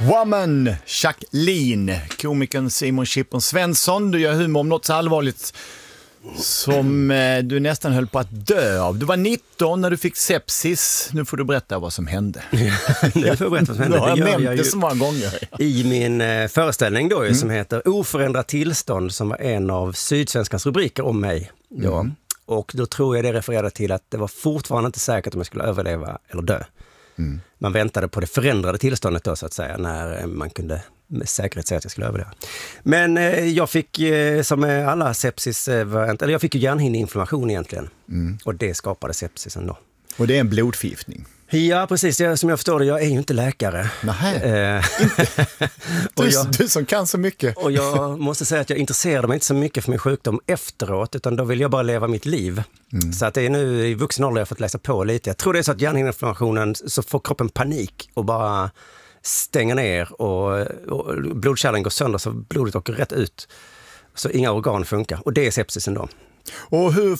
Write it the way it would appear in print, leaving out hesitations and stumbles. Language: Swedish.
Woman, Jacqueline, komikern Simon Chippen Svensson. Du gör humor om något så allvarligt som du nästan höll på att dö av. Du var 19 när du fick sepsis. Nu får du berätta vad som hände. Nu får jag berätta vad som hände. Jag har nämnt det så många gånger. I min föreställning då, som heter Oförändrat tillstånd, som var en av Sydsvenskans rubriker om mig. Ja. Och då tror jag det refererade till att det var fortfarande inte säkert om jag skulle överleva eller dö. Man väntade på det förändrade tillståndet då, så att säga, när man kunde med säkerhet säga att jag skulle överleva. Men jag fick, som med alla sepsis, eller jag fick ju hjärnhinneinflammation egentligen. Och det skapade sepsisen då. Och det är en blodförgiftning. Ja, precis. Som jag förstår det, jag är ju inte läkare. Nej. Du som kan så mycket. Och jag måste säga att jag intresserade mig inte så mycket för min sjukdom efteråt, utan då vill jag bara leva mitt liv. Så att det är nu i vuxen ålder jag har fått läsa på lite. Jag tror det är så att hjärnhinneinflammationen, så får kroppen panik och bara stänger ner och blodkärlen går sönder så blodet åker rätt ut. Så inga organ funkar. Och det är sepsisen då. Och hur